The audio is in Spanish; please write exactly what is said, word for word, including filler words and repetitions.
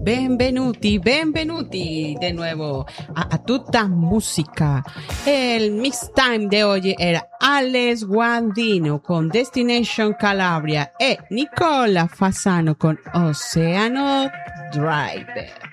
benvenuti, benvenuti de nuevo a, a tutta musica. El mix time de hoy era Alex Guandino con Destination Calabria e Nicola Fasano con Oceano Driver.